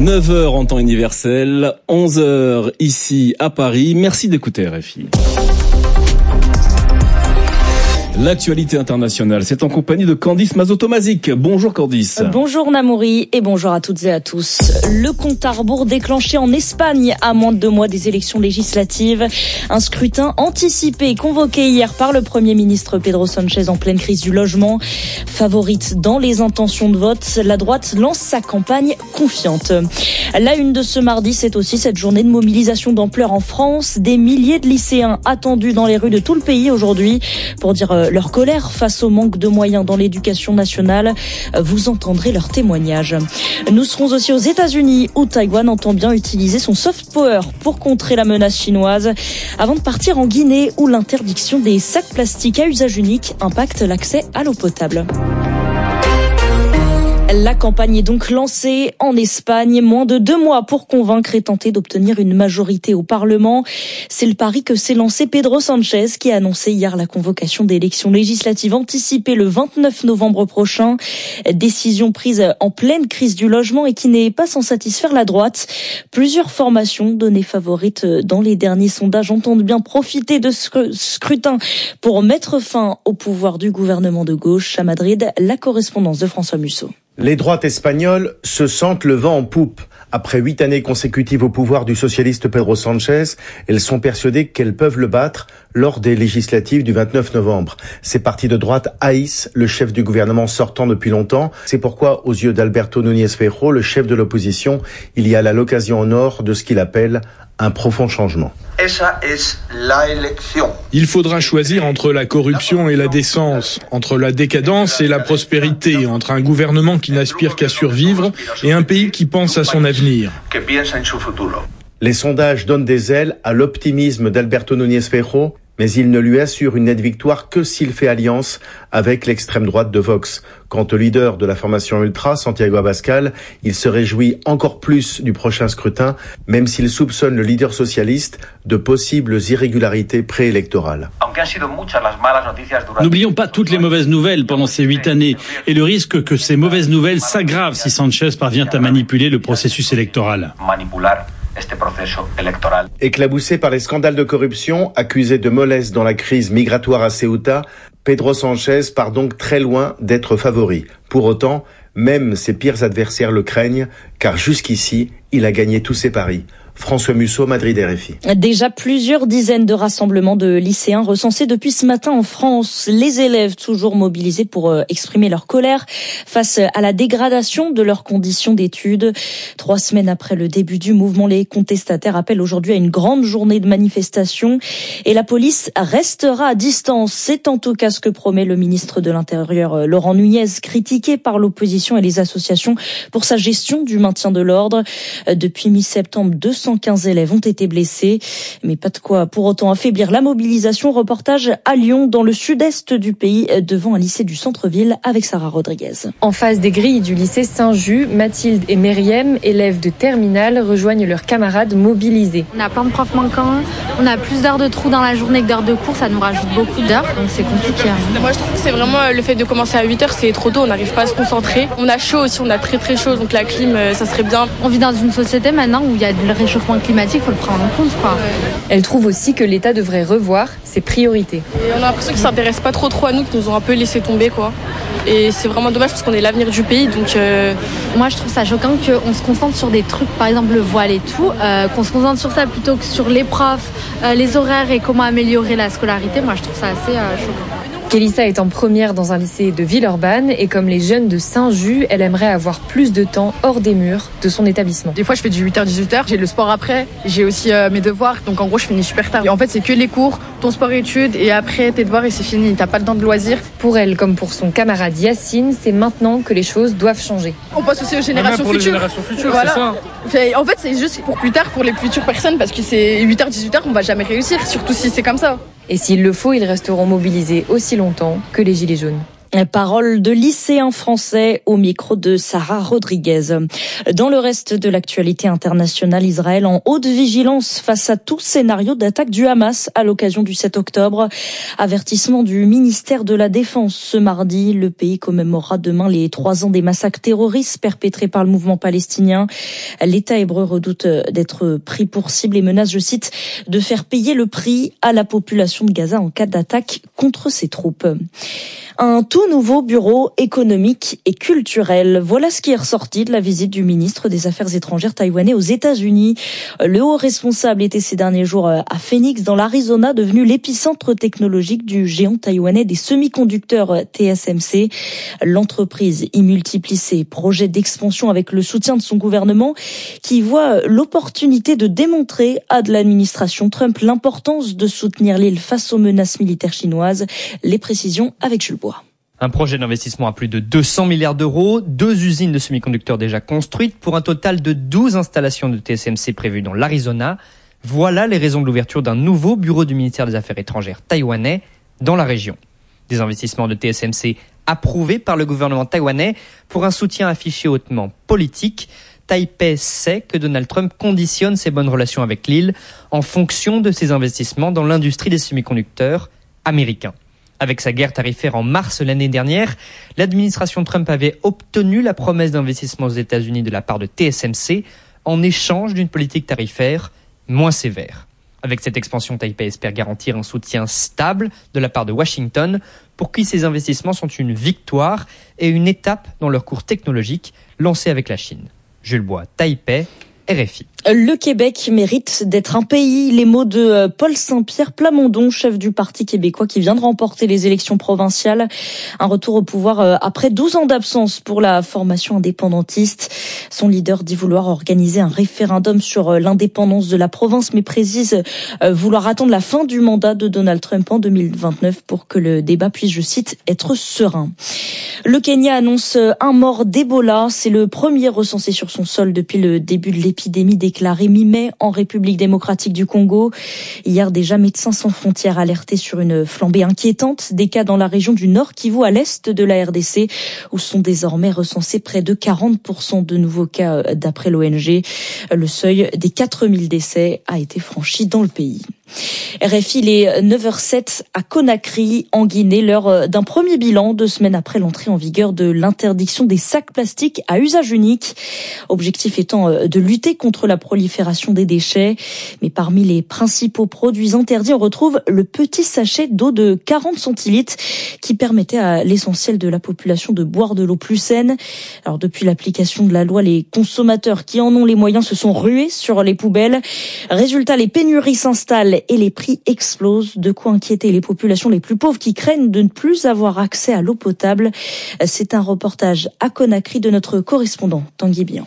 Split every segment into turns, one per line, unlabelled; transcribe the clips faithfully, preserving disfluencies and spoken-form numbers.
neuf heures en temps universel, onze heures ici à Paris. Merci d'écouter R F I. L'actualité internationale, c'est en compagnie de Candice Mazotomazik. Bonjour Candice.
Bonjour Namouri et bonjour à toutes et à tous. Le compte à rebours déclenché en Espagne à moins de deux mois des élections législatives. Un scrutin anticipé convoqué hier par le Premier ministre Pedro Sánchez en pleine crise du logement. Favorite dans les intentions de vote, la droite lance sa campagne confiante. La une de ce mardi, c'est aussi cette journée de mobilisation d'ampleur en France. Des milliers de lycéens attendus dans les rues de tout le pays aujourd'hui pour dire leur colère face au manque de moyens dans l'éducation nationale. Vous entendrez leurs témoignages. Nous serons aussi aux États-Unis où Taïwan entend bien utiliser son soft power pour contrer la menace chinoise. Avant de partir en Guinée où l'interdiction des sacs plastiques à usage unique impacte l'accès à l'eau potable. La campagne est donc lancée en Espagne, moins de deux mois pour convaincre et tenter d'obtenir une majorité au Parlement. C'est le pari que s'est lancé Pedro Sánchez qui a annoncé hier la convocation d'élections législatives anticipées le vingt-neuf novembre prochain. Décision prise en pleine crise du logement et qui n'est pas sans satisfaire la droite. Plusieurs formations données favorites dans les derniers sondages entendent bien profiter de ce scrutin pour mettre fin au pouvoir du gouvernement de gauche. À Madrid, la correspondance de François Musso.
Les droites espagnoles se sentent le vent en poupe. Après huit années consécutives au pouvoir du socialiste Pedro Sánchez, elles sont persuadées qu'elles peuvent le battre lors des législatives du vingt-neuf novembre. Ces partis de droite haïssent le chef du gouvernement sortant depuis longtemps. C'est pourquoi, aux yeux d'Alberto Núñez Feijóo, le chef de l'opposition, il y a là l'occasion en or de ce qu'il appelle un profond changement.
Il faudra choisir entre la corruption et la décence, entre la décadence et la prospérité, entre un gouvernement qui n'aspire qu'à survivre et un pays qui pense à son avenir.
Les sondages donnent des ailes à l'optimisme d'Alberto Núñez Feijóo, mais il ne lui assure une nette victoire que s'il fait alliance avec l'extrême droite de Vox. Quant au leader de la formation ultra, Santiago Abascal, il se réjouit encore plus du prochain scrutin, même s'il soupçonne le leader socialiste de possibles irrégularités préélectorales.
N'oublions pas toutes les mauvaises nouvelles pendant ces huit années et le risque que ces mauvaises nouvelles s'aggravent si Sánchez parvient à manipuler le processus électoral.
Éclaboussé par les scandales de corruption, accusé de mollesse dans la crise migratoire à Ceuta, Pedro Sánchez part donc très loin d'être favori. Pour autant, même ses pires adversaires le craignent, car jusqu'ici, il a gagné tous ses paris. François Musso, Madrid, R F I.
Déjà plusieurs dizaines de rassemblements de lycéens recensés depuis ce matin en France. Les élèves toujours mobilisés pour exprimer leur colère face à la dégradation de leurs conditions d'études. Trois semaines après le début du mouvement, les contestataires appellent aujourd'hui à une grande journée de manifestation et la police restera à distance. C'est en tout cas ce que promet le ministre de l'Intérieur Laurent Nunez, critiqué par l'opposition et les associations pour sa gestion du maintien de l'ordre. Depuis mi-septembre, deux cent quinze élèves ont été blessés, mais pas de quoi pour autant affaiblir la mobilisation. Reportage à Lyon, dans le sud-est du pays, devant un lycée du centre-ville avec Sarah Rodriguez.
En face des grilles du lycée Saint-Just, Mathilde et Myriam, élèves de terminale, rejoignent leurs camarades mobilisés.
On a plein de profs manquants, on a plus d'heures de trous dans la journée que d'heures de cours, ça nous rajoute beaucoup d'heures, donc c'est compliqué.
Moi je trouve que c'est vraiment le fait de commencer à huit heures, c'est trop tôt, on n'arrive pas à se concentrer. On a chaud aussi, on a très très chaud, donc la clim, ça serait bien.
On vit dans une société maintenant où il y a le réchauffement climatique, il faut le prendre en compte, quoi.
Elle trouve aussi que l'État devrait revoir ses priorités.
Et on a l'impression qu'ils ne s'intéressent pas trop trop à nous, qu'ils nous ont un peu laissé tomber, quoi. Et c'est vraiment dommage parce qu'on est l'avenir du pays, donc... Euh...
Moi, je trouve ça choquant qu'on se concentre sur des trucs, par exemple le voile et tout, euh, qu'on se concentre sur ça plutôt que sur les profs, euh, les horaires et comment améliorer la scolarité. Moi, je trouve ça assez euh, choquant.
Kélissa est en première dans un lycée de Villeurbanne et comme les jeunes de Saint-Just, elle aimerait avoir plus de temps hors des murs de son établissement.
Des fois, je fais du huit heures dix-huit heures, j'ai le sport après, j'ai aussi euh, mes devoirs, donc en gros, je finis super tard. Et en fait, c'est que les cours, ton sport et études, et après tes devoirs et c'est fini, t'as pas le temps de loisirs.
Pour elle, comme pour son camarade Yacine, c'est maintenant que les choses doivent changer.
On passe aussi aux générations
pour
futures.
Les générations futures,
voilà.
C'est ça.
En fait, c'est juste pour plus tard, pour les futures personnes, parce que c'est huit heures dix-huit heures, on va jamais réussir, surtout si c'est comme ça.
Et s'il le faut, ils resteront mobilisés aussi longtemps que les Gilets jaunes.
Parole de lycéen français au micro de Sarah Rodriguez. Dans le reste de l'actualité internationale, Israël en haute vigilance face à tout scénario d'attaque du Hamas à l'occasion du sept octobre. Avertissement du ministère de la Défense ce mardi. Le pays commémorera demain les trois ans des massacres terroristes perpétrés par le mouvement palestinien. L'État hébreu redoute d'être pris pour cible et menace, je cite, de faire payer le prix à la population de Gaza en cas d'attaque contre ses troupes. Un tout nouveau bureau économique et culturel. Voilà ce qui est ressorti de la visite du ministre des Affaires étrangères taïwanais aux États-Unis. Le haut responsable était ces derniers jours à Phoenix, dans l'Arizona, devenu l'épicentre technologique du géant taïwanais des semi-conducteurs T S M C. L'entreprise y multiplie ses projets d'expansion avec le soutien de son gouvernement, qui voit l'opportunité de démontrer à de l'administration Trump l'importance de soutenir l'île face aux menaces militaires chinoises. Les précisions avec Jules Bois.
Un projet d'investissement à plus de deux cents milliards d'euros, deux usines de semi-conducteurs déjà construites pour un total de douze installations de T S M C prévues dans l'Arizona. Voilà les raisons de l'ouverture d'un nouveau bureau du ministère des Affaires étrangères taïwanais dans la région. Des investissements de T S M C approuvés par le gouvernement taïwanais pour un soutien affiché hautement politique. Taipei sait que Donald Trump conditionne ses bonnes relations avec l'île en fonction de ses investissements dans l'industrie des semi-conducteurs américains. Avec sa guerre tarifaire en mars l'année dernière, l'administration Trump avait obtenu la promesse d'investissement aux États-Unis de la part de T S M C en échange d'une politique tarifaire moins sévère. Avec cette expansion, Taipei espère garantir un soutien stable de la part de Washington, pour qui ces investissements sont une victoire et une étape dans leur course technologique lancée avec la Chine. Jules Bois, Taipei, R F I.
Le Québec mérite d'être un pays. Les mots de Paul Saint-Pierre Plamondon, chef du Parti québécois qui vient de remporter les élections provinciales. Un retour au pouvoir après douze ans d'absence pour la formation indépendantiste. Son leader dit vouloir organiser un référendum sur l'indépendance de la province, mais précise vouloir attendre la fin du mandat de Donald Trump en deux mille vingt-neuf pour que le débat puisse, je cite, être serein. Le Kenya annonce un mort d'Ebola. C'est le premier recensé sur son sol depuis le début de l'épidémie déclarée mi-mai en République démocratique du Congo. Hier déjà, Médecins sans frontières alertait sur une flambée inquiétante des cas dans la région du Nord Kivu à l'est de la R D C, où sont désormais recensés près de quarante pour cent de nouveaux cas d'après l'O N G. Le seuil des quatre mille décès a été franchi dans le pays. R F I, il est neuf heures sept à Conakry, en Guinée, l'heure d'un premier bilan, deux semaines après l'entrée en vigueur de l'interdiction des sacs plastiques à usage unique. Objectif étant de lutter contre la prolifération des déchets. Mais parmi les principaux produits interdits, on retrouve le petit sachet d'eau de quarante centilitres qui permettait à l'essentiel de la population de boire de l'eau plus saine. Alors depuis l'application de la loi, les consommateurs qui en ont les moyens se sont rués sur les poubelles. Résultat, les pénuries s'installent et les prix explosent, de quoi inquiéter les populations les plus pauvres qui craignent de ne plus avoir accès à l'eau potable. C'est un reportage à Conakry de notre correspondant Tanguy Bian.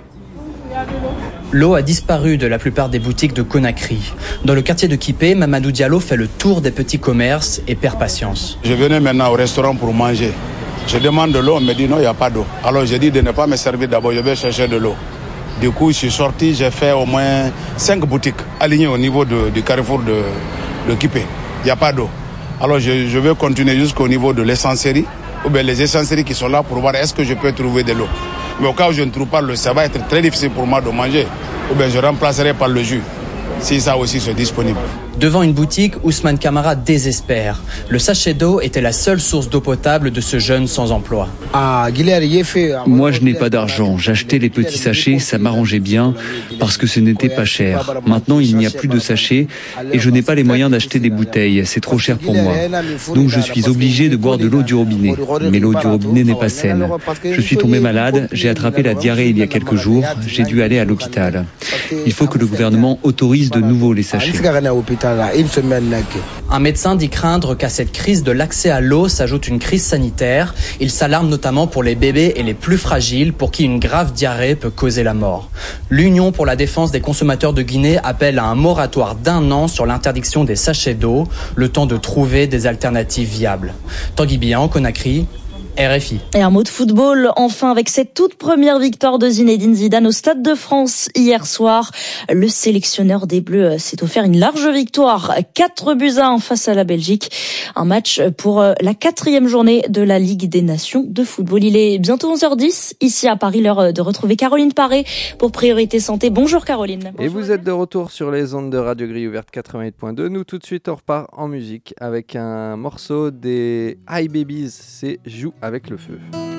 L'eau a disparu de la plupart des boutiques de Conakry. Dans le quartier de Kipé, Mamadou Diallo fait le tour des petits commerces et perd patience.
Je venais maintenant au restaurant pour manger. Je demande de l'eau, on me dit non, il n'y a pas d'eau. Alors j'ai dit de ne pas me servir d'abord, je vais chercher de l'eau. Du coup, je suis sorti, j'ai fait au moins cinq boutiques alignées au niveau de, du carrefour de, de Kipé. Il n'y a pas d'eau. Alors je, je vais continuer jusqu'au niveau de l'essencerie, ou bien les essenceries qui sont là pour voir est-ce que je peux trouver de l'eau. Mais au cas où je ne trouve pas l'eau, ça va être très difficile pour moi de manger. Ou bien je remplacerai par le jus, si ça aussi c'est disponible.
Devant une boutique, Ousmane Kamara désespère. Le sachet d'eau était la seule source d'eau potable de ce jeune sans emploi.
Moi, je n'ai pas d'argent. J'achetais les petits sachets, ça m'arrangeait bien parce que ce n'était pas cher. Maintenant, il n'y a plus de sachets et je n'ai pas les moyens d'acheter des bouteilles. C'est trop cher pour moi. Donc, je suis obligé de boire de l'eau du robinet. Mais l'eau du robinet n'est pas saine. Je suis tombé malade, j'ai attrapé la diarrhée il y a quelques jours. J'ai dû aller à l'hôpital. Il faut que le gouvernement autorise de nouveau les sachets.
Un médecin dit craindre qu'à cette crise de l'accès à l'eau s'ajoute une crise sanitaire. Il s'alarme notamment pour les bébés et les plus fragiles pour qui une grave diarrhée peut causer la mort. L'Union pour la défense des consommateurs de Guinée appelle à un moratoire d'un an sur l'interdiction des sachets d'eau, le temps de trouver des alternatives viables. Tanguy Bian, Conakry, R F I.
Et un mot de football, enfin, avec cette toute première victoire de Zinedine Zidane au Stade de France hier soir. Le sélectionneur des Bleus s'est offert une large victoire, quatre buts à un face à la Belgique. Un match pour la quatrième journée de la Ligue des Nations de football. Il est bientôt onze heures dix, ici à Paris, l'heure de retrouver Caroline Paré pour Priorité Santé. Bonjour Caroline.
Et vous êtes de retour sur les ondes de Radio Grille Ouverte quatre-vingt-huit point deux. Nous tout de suite on repart en musique avec un morceau des Hi Babies, c'est Joue avec le feu.